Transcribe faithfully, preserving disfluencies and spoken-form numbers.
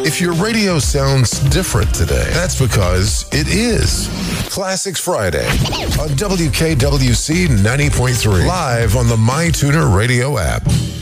If your radio sounds different today, that's because it is. Classics Friday on W K W C ninety point three, live on the MyTuner radio app.